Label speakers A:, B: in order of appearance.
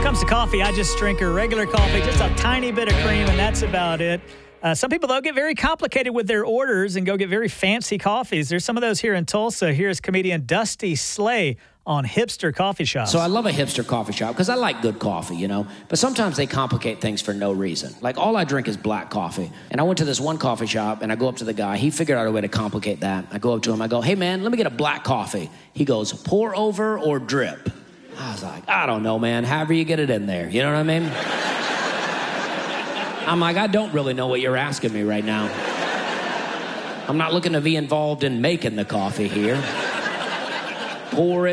A: comes to coffee, I just drink a regular coffee, just a tiny bit of cream, and that's about it. Some people, though, get very complicated with their orders and go get very fancy coffees. There's some of those here in Tulsa. Here's comedian Dusty Slay on hipster coffee shops.
B: So I love a hipster coffee shop because I like good coffee, you know. But sometimes they complicate things for no reason. Like, all I drink is black coffee. And I went to this one coffee shop, and I go up to the guy. He figured out a way to complicate that. I go up to him. I go, hey, man, let me get a black coffee. He goes, pour over or drip? I was like, I don't know, man. However you get it in there. You know what I mean? I'm like, I don't really know what you're asking me right now. I'm not looking to be involved in making the coffee here. Pour it.